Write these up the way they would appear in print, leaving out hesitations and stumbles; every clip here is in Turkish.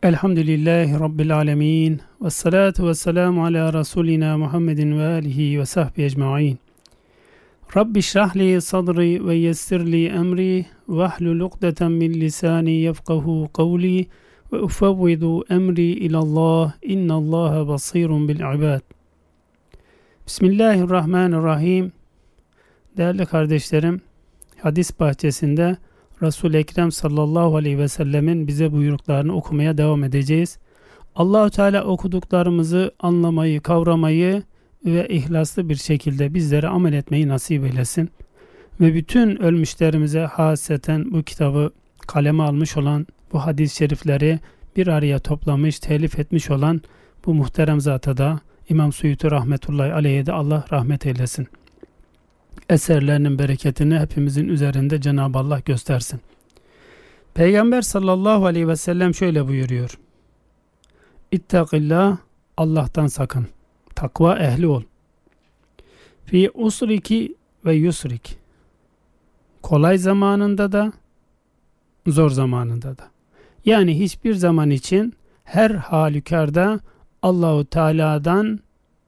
Elhamdülillahi Rabbil alemin. Ve salatu ve selamu ala Resulina Muhammedin ve alihi ve sahbihi ecma'in. Rabbi şrahli sadri ve yessirli emri ve ahlul ukdeten min lisani yefkahu kavli ve ufevvidu emri ilallah innallaha basirun bil ibad. Bismillahirrahmanirrahim. Değerli kardeşlerim, hadis bahçesinde Resul-i Ekrem sallallahu aleyhi ve sellemin bize buyruklarını okumaya devam edeceğiz. Allah-u Teala okuduklarımızı anlamayı, kavramayı ve ihlaslı bir şekilde bizlere amel etmeyi nasip eylesin. Ve bütün ölmüşlerimize hasreten bu kitabı kaleme almış olan, bu hadis-i şerifleri bir araya toplamış, telif etmiş olan bu muhterem zata da İmam Suyuti rahmetullahi aleyhe de Allah rahmet eylesin. Eserlerinin bereketini hepimizin üzerinde Cenab-ı Allah göstersin. Peygamber sallallahu aleyhi ve sellem şöyle buyuruyor. İttakillah, Allah'tan sakın. Takva ehli ol. Fi usriki ve yusrik. Kolay zamanında da, zor zamanında da. Yani hiçbir zaman için her halükarda Allahu Teala'dan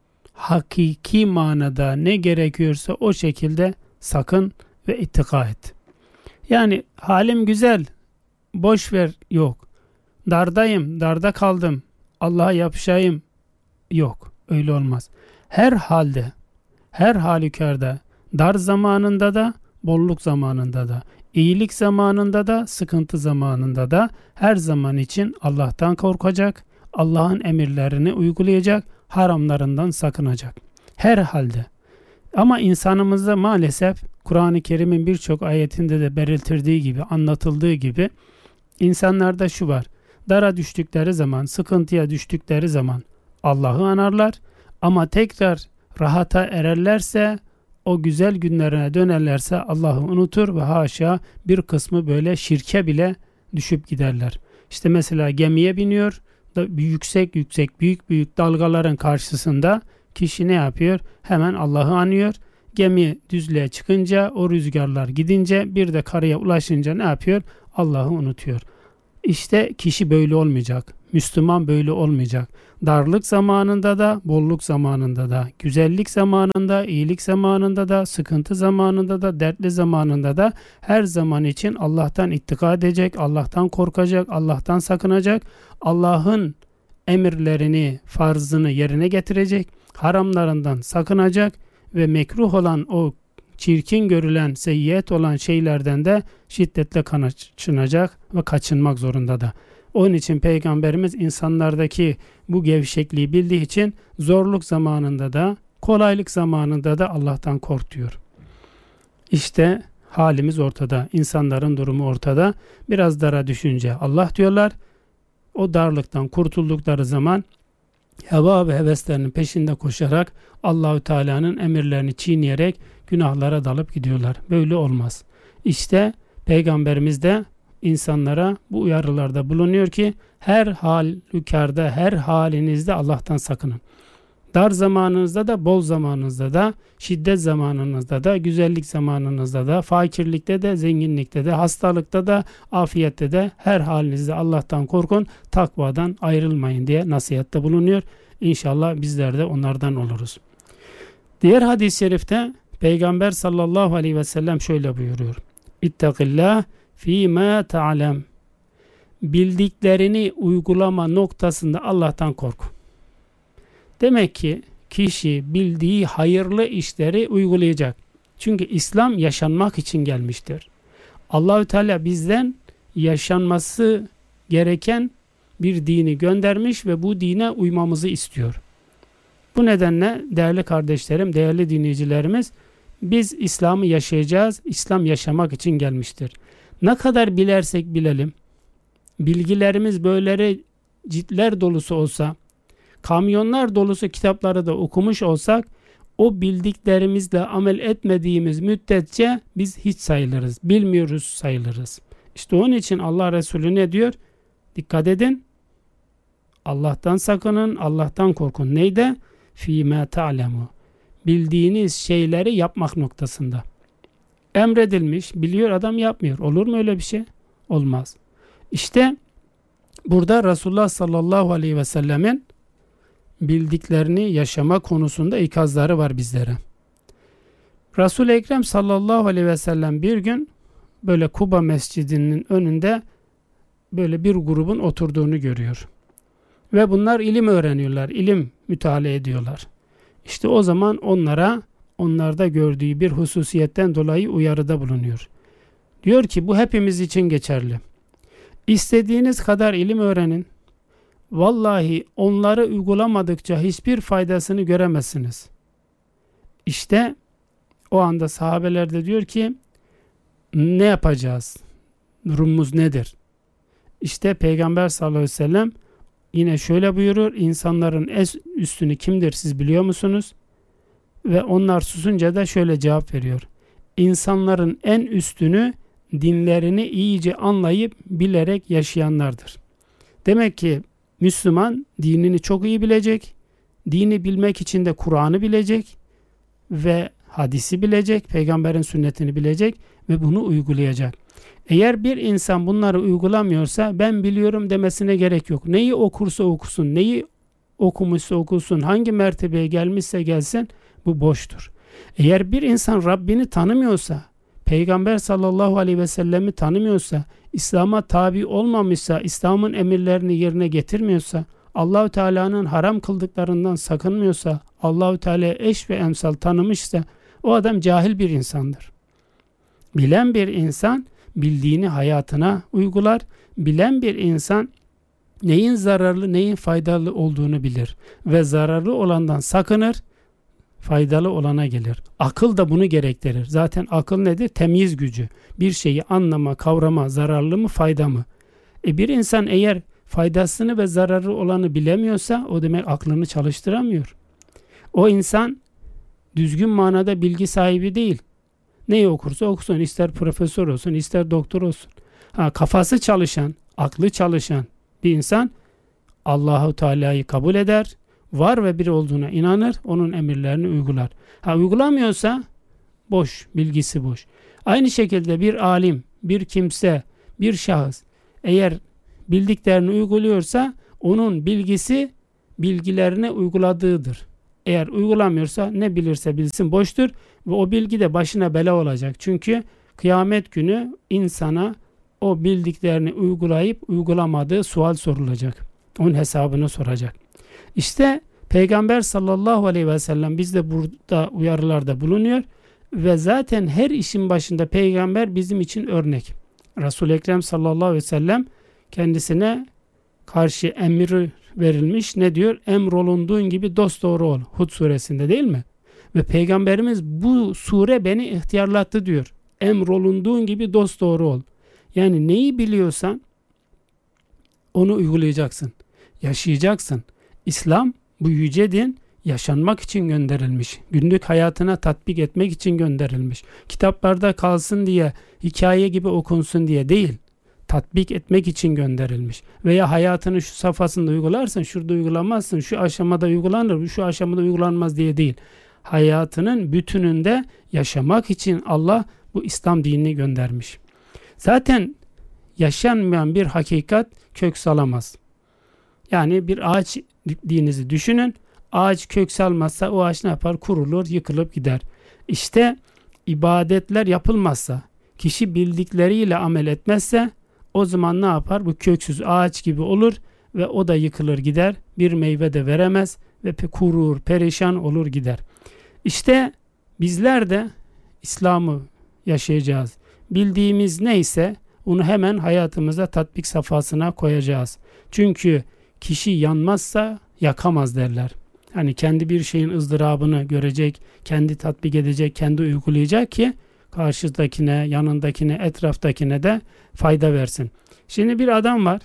hakiki manada ne gerekiyorsa o şekilde sakın ve ittika et. Yani halim güzel, boş ver yok. Dardayım, darda kaldım, Allah'a yapışayım yok. Öyle olmaz. Her halde, her halükarda, dar zamanında da, bolluk zamanında da, iyilik zamanında da, sıkıntı zamanında da her zaman için Allah'tan korkacak, Allah'ın emirlerini uygulayacak, haramlarından sakınacak. Her halde. Ama insanımızda maalesef Kur'an-ı Kerim'in birçok ayetinde de belirtildiği gibi, anlatıldığı gibi insanlarda şu var. Dara düştükleri zaman, sıkıntıya düştükleri zaman Allah'ı anarlar ama tekrar rahata ererlerse, o güzel günlerine dönerlerse Allah'ı unutur ve haşa bir kısmı böyle şirke bile düşüp giderler. İşte mesela gemiye biniyor, yüksek büyük dalgaların karşısında kişi ne yapıyor? Hemen Allah'ı anıyor. Gemi düzlüğe çıkınca, o rüzgarlar gidince, bir de karaya ulaşınca ne yapıyor? Allah'ı unutuyor. İşte kişi böyle olmayacak. Müslüman böyle olmayacak. Darlık zamanında da, bolluk zamanında da, güzellik zamanında, iyilik zamanında da, sıkıntı zamanında da, dertli zamanında da her zaman için Allah'tan ittika edecek, Allah'tan korkacak, Allah'tan sakınacak, Allah'ın emirlerini, farzını yerine getirecek, haramlarından sakınacak ve mekruh olan o çirkin görülen, seyyiyet olan şeylerden de şiddetle kaçınacak ve kaçınmak zorunda da. Onun için Peygamberimiz insanlardaki bu gevşekliği bildiği için zorluk zamanında da, kolaylık zamanında da Allah'tan kork diyor. İşte halimiz ortada, insanların durumu ortada. Biraz dara düşünce Allah diyorlar. O darlıktan kurtuldukları zaman heva ve heveslerinin peşinde koşarak Allahü Teala'nın emirlerini çiğneyerek günahlara dalıp gidiyorlar. Böyle olmaz. İşte Peygamberimiz de insanlara bu uyarılarda bulunuyor ki her halükarda, her halinizde Allah'tan sakının. Dar zamanınızda da, bol zamanınızda da, şiddet zamanınızda da, güzellik zamanınızda da, fakirlikte de, zenginlikte de, hastalıkta da, afiyette de her halinizde Allah'tan korkun, takvadan ayrılmayın diye nasihatte bulunuyor. İnşallah bizler de onlardan oluruz. Diğer hadis-i şerifte Peygamber sallallahu aleyhi ve sellem şöyle buyuruyor. İttakillah fîmâ ta'lem. Bildiklerini uygulama noktasında Allah'tan kork. Demek ki kişi bildiği hayırlı işleri uygulayacak. Çünkü İslam yaşanmak için gelmiştir. Allahü Teala bizden yaşanması gereken bir dini göndermiş ve bu dine uymamızı istiyor. Bu nedenle değerli kardeşlerim, değerli dinleyicilerimiz, biz İslam'ı yaşayacağız. İslam yaşamak için gelmiştir. Ne kadar bilersek bilelim, bilgilerimiz böyle ciltler dolusu olsa, kamyonlar dolusu kitapları da okumuş olsak, o bildiklerimizle amel etmediğimiz müddetçe biz hiç sayılırız, bilmiyoruz sayılırız. İşte onun için Allah Resulü ne diyor? Dikkat edin, Allah'tan sakının, Allah'tan korkun. Neyde? Fîmâ ta'lemu. Bildiğiniz şeyleri yapmak noktasında. Emredilmiş, biliyor adam yapmıyor. Olur mu öyle bir şey? Olmaz. İşte Burada Resulullah sallallahu aleyhi ve sellemin bildiklerini yaşama konusunda ikazları var bizlere. Resul-i Ekrem sallallahu aleyhi ve sellem bir gün böyle Kuba Mescidi'nin önünde böyle bir grubun oturduğunu görüyor. Ve bunlar ilim öğreniyorlar, ilim mütalaa ediyorlar. İşte o zaman onlarda gördüğü bir hususiyetten dolayı uyarıda bulunuyor. Diyor ki bu hepimiz için geçerli. İstediğiniz kadar ilim öğrenin. Vallahi onları uygulamadıkça hiçbir faydasını göremezsiniz. İşte o anda sahabeler de diyor ki ne yapacağız? Durumumuz nedir? İşte Peygamber sallallahu aleyhi ve sellem yine şöyle buyurur. İnsanların en üstünü kimdir siz biliyor musunuz? Ve onlar susunca da şöyle cevap veriyor. İnsanların en üstünü dinlerini iyice anlayıp bilerek yaşayanlardır. Demek ki Müslüman dinini çok iyi bilecek. Dini bilmek için de Kur'an'ı bilecek ve hadisi bilecek, peygamberin sünnetini bilecek ve bunu uygulayacak. Eğer bir insan bunları uygulamıyorsa ben biliyorum demesine gerek yok. Neyi okursa okusun, neyi okumuşsa okusun, hangi mertebeye gelmişse gelsin bu boştur. Eğer bir insan Rabbini tanımıyorsa, Peygamber sallallahu aleyhi ve sellemi tanımıyorsa, İslam'a tabi olmamışsa, İslam'ın emirlerini yerine getirmiyorsa, Allah-u Teala'nın haram kıldıklarından sakınmıyorsa, Allah-u Teala'ya eş ve emsal tanımışsa o adam cahil bir insandır. Bilen bir insan bildiğini hayatına uygular. Bilen bir insan neyin zararlı, neyin faydalı olduğunu bilir ve zararlı olandan sakınır, faydalı olana gelir. Akıl da bunu gerektirir. Zaten akıl nedir? Temyiz gücü. Bir şeyi anlama, kavrama, zararlı mı, fayda mı? Bir insan eğer faydasını ve zararı olanı bilemiyorsa o demek aklını çalıştıramıyor. O insan düzgün manada bilgi sahibi değil. Neyi okursa okusun, ister profesör olsun, ister doktor olsun. Kafası çalışan, aklı çalışan bir insan Allahu Teala'yı kabul eder, var ve bir olduğuna inanır, onun emirlerini uygular. Uygulamıyorsa boş, bilgisi boş. Aynı şekilde bir alim, bir kimse, bir şahıs eğer bildiklerini uyguluyorsa onun bilgisi bilgilerini uyguladığıdır. Eğer uygulamıyorsa ne bilirse bilsin boştur ve o bilgi de başına bela olacak. Çünkü kıyamet günü insana o bildiklerini uygulayıp uygulamadığı sual sorulacak. Onun hesabını soracak. İşte Peygamber sallallahu aleyhi ve sellem bizde burada uyarılarda bulunuyor ve zaten her işin başında Peygamber bizim için örnek. Resul-i Ekrem sallallahu aleyhi ve sellem kendisine karşı emir verilmiş. Ne diyor? Emrolunduğun gibi dosdoğru ol. Hud suresinde değil mi? Ve Peygamberimiz bu sure beni ihtiyarlattı diyor. Emrolunduğun gibi dosdoğru ol. Yani neyi biliyorsan onu uygulayacaksın. Yaşayacaksın. İslam bu yüce din yaşanmak için gönderilmiş. Günlük hayatına tatbik etmek için gönderilmiş. Kitaplarda kalsın diye, hikaye gibi okunsun diye değil. Tatbik etmek için gönderilmiş. Veya hayatını şu safhasında uygularsın, şurada uygulamazsın, şu aşamada uygulanır, şu aşamada uygulanmaz diye değil. Hayatının bütününde yaşamak için Allah bu İslam dinini göndermiş. Zaten yaşanmayan bir hakikat kök salamaz. Yani bir ağaç diktiğinizi düşünün. Ağaç kök salmazsa o ağaç ne yapar? Kurulur, yıkılıp gider. İşte ibadetler yapılmazsa, kişi bildikleriyle amel etmezse o zaman ne yapar? Bu köksüz ağaç gibi olur ve o da yıkılır gider. Bir meyve de veremez ve kurur, perişan olur gider. İşte bizler de İslam'ı yaşayacağız. Bildiğimiz neyse onu hemen hayatımıza tatbik safhasına koyacağız. Çünkü kişi yanmazsa yakamaz derler. Hani kendi bir şeyin ızdırabını görecek, kendi tatbik edecek, kendi uygulayacak ki karşıdakine, yanındakine, etraftakine de fayda versin. Şimdi bir adam var.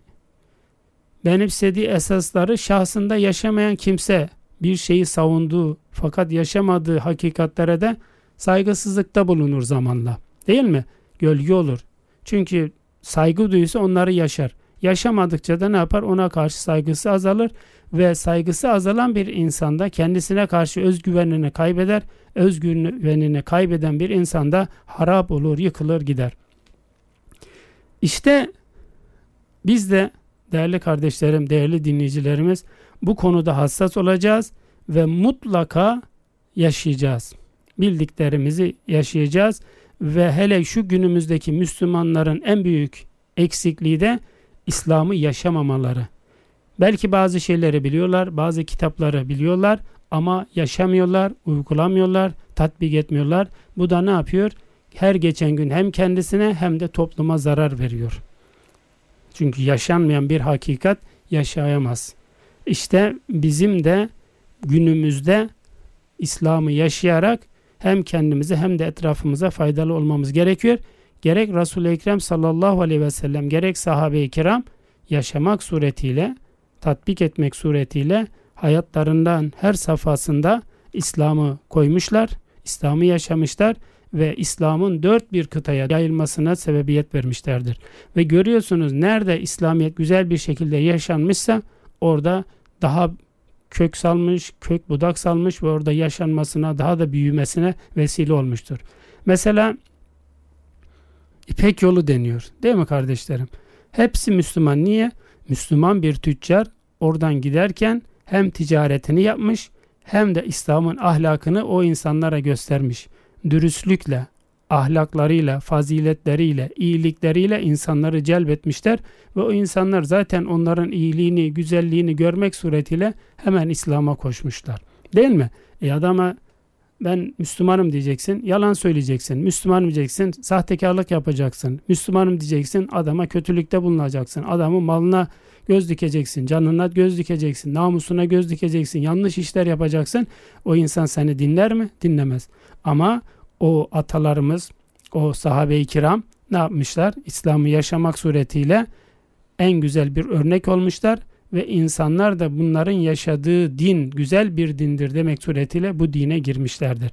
Benimsediği esasları şahsında yaşamayan kimse bir şeyi savunduğu fakat yaşamadığı hakikatlere de saygısızlıkta bulunur zamanla. Değil mi? Gölge olur. Çünkü saygı duyusu onları yaşar. Yaşamadıkça da ne yapar? Ona karşı saygısı azalır ve saygısı azalan bir insanda kendisine karşı özgüvenini kaybeder. Özgüvenini kaybeden bir insanda harap olur, yıkılır gider. İşte biz de değerli kardeşlerim, değerli dinleyicilerimiz, bu konuda hassas olacağız ve mutlaka yaşayacağız. Bildiklerimizi yaşayacağız ve hele şu günümüzdeki Müslümanların en büyük eksikliği de İslam'ı yaşamamaları. Belki bazı şeyleri biliyorlar, bazı kitapları biliyorlar ama yaşamıyorlar, uygulamıyorlar, tatbik etmiyorlar. Bu da ne yapıyor? Her geçen gün hem kendisine hem de topluma zarar veriyor. Çünkü yaşanmayan bir hakikat yaşayamaz. İşte bizim de günümüzde İslam'ı yaşayarak hem kendimize hem de etrafımıza faydalı olmamız gerekiyor. Gerek Resul-i Ekrem sallallahu aleyhi ve sellem gerek sahabe-i kiram yaşamak suretiyle, tatbik etmek suretiyle hayatlarından her safhasında İslam'ı koymuşlar, İslam'ı yaşamışlar ve İslam'ın dört bir kıtaya yayılmasına sebebiyet vermişlerdir. Ve görüyorsunuz nerede İslamiyet güzel bir şekilde yaşanmışsa orada daha kök salmış, kök budak salmış ve orada yaşanmasına, daha da büyümesine vesile olmuştur. Mesela İpek yolu deniyor. Değil mi kardeşlerim? Hepsi Müslüman. Niye? Müslüman bir tüccar oradan giderken hem ticaretini yapmış hem de İslam'ın ahlakını o insanlara göstermiş. Dürüstlükle, ahlaklarıyla, faziletleriyle, iyilikleriyle insanları celbetmişler ve o insanlar zaten onların iyiliğini, güzelliğini görmek suretiyle hemen İslam'a koşmuşlar. Değil mi? Adama ben Müslümanım diyeceksin, yalan söyleyeceksin. Müslümanım diyeceksin, sahtekarlık yapacaksın. Müslümanım diyeceksin, adama kötülükte bulunacaksın. Adamın malına göz dikeceksin, canına göz dikeceksin, namusuna göz dikeceksin, yanlış işler yapacaksın. O insan seni dinler mi? Dinlemez. Ama o atalarımız, o sahabe-i kiram ne yapmışlar? İslam'ı yaşamak suretiyle en güzel bir örnek olmuşlar ve insanlar da bunların yaşadığı din güzel bir dindir demek suretiyle bu dine girmişlerdir.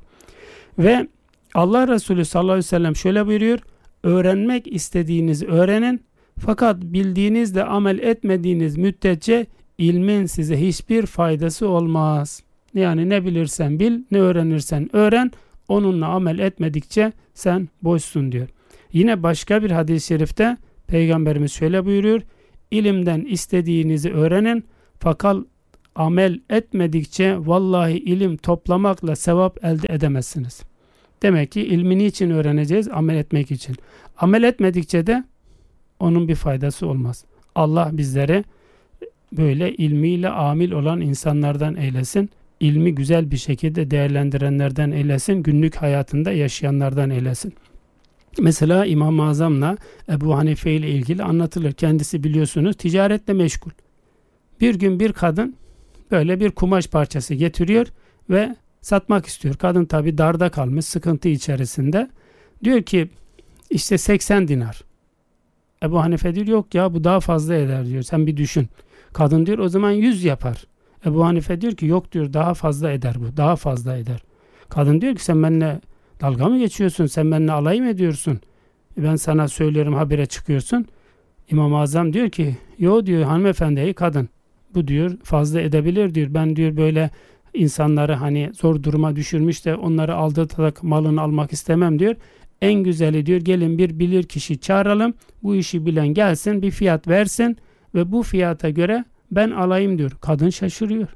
Ve Allah Resulü sallallahu aleyhi ve sellem şöyle buyuruyor: öğrenmek istediğinizi öğrenin, fakat bildiğinizle amel etmediğiniz müddetçe ilmin size hiçbir faydası olmaz. Yani ne bilirsen bil, ne öğrenirsen öğren, onunla amel etmedikçe sen boşsun diyor. Yine başka bir hadis-i şerifte Peygamberimiz şöyle buyuruyor: İlimden istediğinizi öğrenin, fakat amel etmedikçe vallahi ilim toplamakla sevap elde edemezsiniz. Demek ki ilmi niçin öğreneceğiz? Amel etmek için. Amel etmedikçe de onun bir faydası olmaz. Allah bizleri böyle ilmiyle amil olan insanlardan eylesin. İlmi güzel bir şekilde değerlendirenlerden eylesin. Günlük hayatında yaşayanlardan eylesin. Mesela İmam-ı Azam'la Ebu Hanife ile ilgili anlatılır. Kendisi biliyorsunuz ticaretle meşgul. Bir gün bir kadın böyle bir kumaş parçası getiriyor ve satmak istiyor. Kadın tabi darda kalmış, sıkıntı içerisinde. Diyor ki işte 80 dinar. Ebu Hanife diyor yok ya bu daha fazla eder diyor. Sen bir düşün. Kadın diyor o zaman 100 yapar. Ebu Hanife diyor ki yok diyor daha fazla eder bu. Daha fazla eder. Kadın diyor ki sen benimle dalga mı geçiyorsun? Sen benimle alay mı ediyorsun? Ben sana söylüyorum habire çıkıyorsun. İmam-ı Azam diyor ki yo diyor hanımefendi ey kadın. Bu diyor fazla edebilir diyor. Ben diyor böyle insanları hani zor duruma düşürmüş de onları aldatarak malını almak istemem diyor. En güzeli diyor gelin bir bilir kişi çağıralım. Bu işi bilen gelsin bir fiyat versin ve bu fiyata göre ben alayım diyor. Kadın şaşırıyor.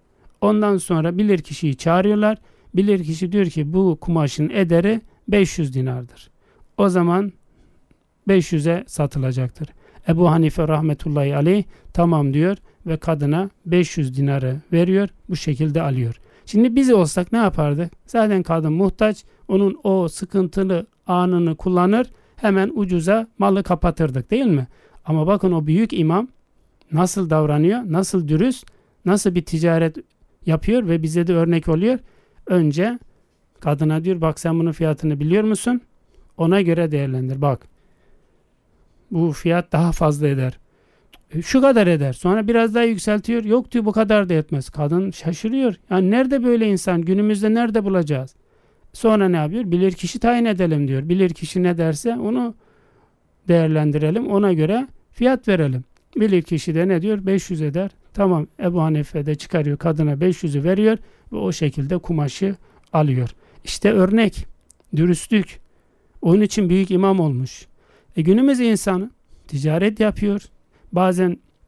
Ondan sonra bilir kişiyi çağırıyorlar. Bilir kişi diyor ki bu kumaşın ederi 500 dinardır. O zaman 500'e satılacaktır. Ebu Hanife rahmetullahi aleyh tamam diyor ve kadına 500 dinarı veriyor. Bu şekilde alıyor. Şimdi biz olsak ne yapardık? Zaten kadın muhtaç. Onun o sıkıntılı anını kullanır. Hemen ucuza malı kapatırdık değil mi? Ama bakın o büyük imam nasıl davranıyor? Nasıl dürüst? Nasıl bir ticaret yapıyor ve bize de örnek oluyor? Önce kadına diyor bak sen bunun fiyatını biliyor musun? Ona göre değerlendir. Bak bu fiyat daha fazla eder. Şu kadar eder. Sonra biraz daha yükseltiyor. Yok diyor bu kadar da etmez. Kadın şaşırıyor. Yani nerede böyle insan? Günümüzde nerede bulacağız? Sonra ne yapıyor? Bilirkişi tayin edelim diyor. Bilirkişi ne derse onu değerlendirelim. Ona göre fiyat verelim. Bilirkişi de ne diyor? 500 eder. Tamam Ebu Hanife de çıkarıyor. Kadına 500'ü veriyor ve o şekilde kumaşı alıyor. İşte örnek. Dürüstlük. Onun için büyük imam olmuş. Günümüz insanı ticaret yapıyor. Bazen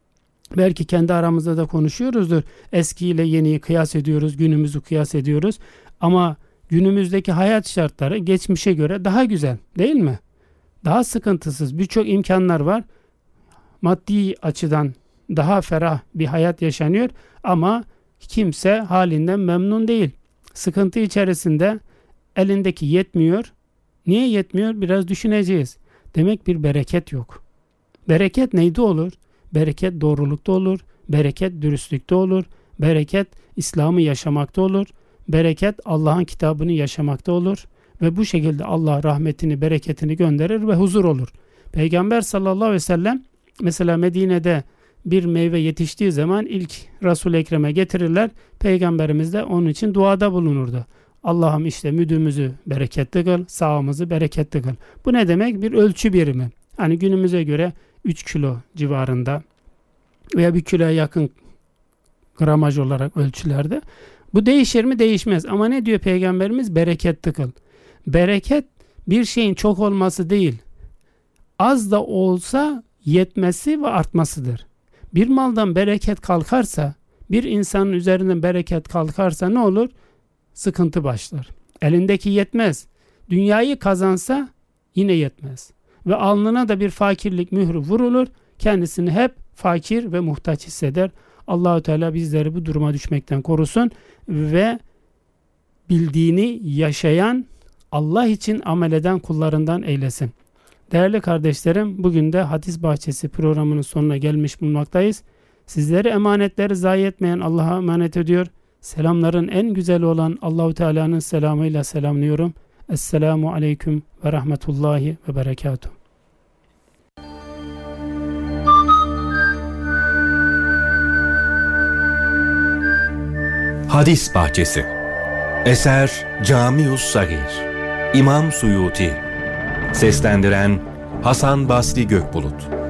Belki kendi aramızda da konuşuyoruzdur. Eskiyle yeniyi kıyas ediyoruz, günümüzü kıyas ediyoruz. Ama günümüzdeki hayat şartları geçmişe göre daha güzel, değil mi? Daha sıkıntısız, birçok imkanlar var. Maddi açıdan daha ferah bir hayat yaşanıyor ama kimse halinden memnun değil. Sıkıntı içerisinde, elindeki yetmiyor. Niye yetmiyor? Biraz düşüneceğiz. Demek bir bereket yok. Bereket neyde olur? Bereket doğrulukta olur. Bereket dürüstlükte olur. Bereket İslam'ı yaşamakta olur. Bereket Allah'ın kitabını yaşamakta olur. Ve bu şekilde Allah rahmetini, bereketini gönderir ve huzur olur. Peygamber sallallahu aleyhi ve sellem mesela Medine'de bir meyve yetiştiği zaman ilk Resul-i Ekrem'e getirirler. Peygamberimiz de onun için duada bulunurdu. Allah'ım işte müdümüzü bereketli kıl, sağımızı bereketli kıl. Bu ne demek? Bir ölçü birimi. Hani günümüze göre 3 kilo civarında veya 1 kiloya yakın gramaj olarak ölçülerde. Bu değişir mi? Değişmez. Ama ne diyor Peygamberimiz? Bereketli kıl. Bereket bir şeyin çok olması değil, az da olsa yetmesi ve artmasıdır. Bir maldan bereket kalkarsa, bir insanın üzerinden bereket kalkarsa ne olur? Sıkıntı başlar. Elindeki yetmez. Dünyayı kazansa yine yetmez. Ve alnına da bir fakirlik mührü vurulur. Kendisini hep fakir ve muhtaç hisseder. Allahu Teala bizleri bu duruma düşmekten korusun ve bildiğini yaşayan, Allah için amel eden kullarından eylesin. Değerli kardeşlerim, bugün de Hadis Bahçesi programının sonuna gelmiş bulunmaktayız. Sizleri emanetleri zayi etmeyen Allah'a emanet ediyor. Selamların en güzeli olan Allahu Teala'nın selamıyla selamlıyorum. Esselamu aleyküm ve rahmetullahi ve berekatuhu. Hadis Bahçesi. Eser Camius Sagir. İmam Suyuti. Seslendiren Hasan Basri Gökbulut.